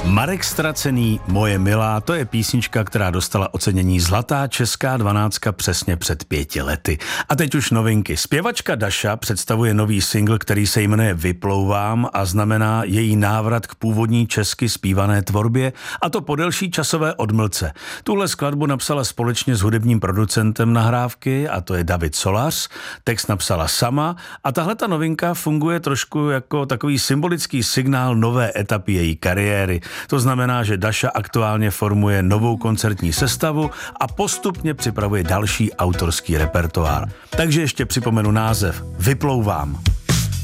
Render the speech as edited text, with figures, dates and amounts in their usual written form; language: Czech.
Marek Stracený, Moje milá, to je písnička, která dostala ocenění Zlatá česká 12 přesně před 5 lety. A teď už novinky. Zpěvačka Daša představuje nový singl, který se jmenuje Vyplouvám a znamená její návrat k původní česky zpívané tvorbě, a to po delší časové odmlce. Tuhle skladbu napsala společně s hudebním producentem nahrávky, a to je David Solař. Text napsala sama a tahleta novinka funguje trošku jako takový symbolický signál nové etapy její kariéry. To znamená, že Daša aktuálně formuje novou koncertní sestavu a postupně připravuje další autorský repertoár. Takže ještě připomenu název Vyplouvám.